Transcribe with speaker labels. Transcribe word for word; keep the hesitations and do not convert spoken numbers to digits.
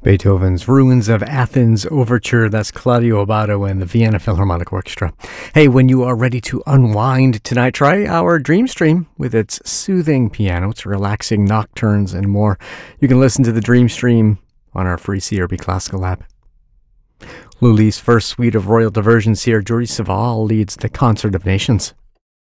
Speaker 1: Beethoven's Ruins of Athens Overture. That's Claudio Abbado and the Vienna Philharmonic Orchestra. Hey, when you are ready to unwind tonight, try our Dream Stream with its soothing piano, its relaxing nocturnes, and more. You can listen to the Dream Stream on our free C R B Classical app. Lully's first suite of royal diversions here. Georgi Savall leads the Concert of Nations.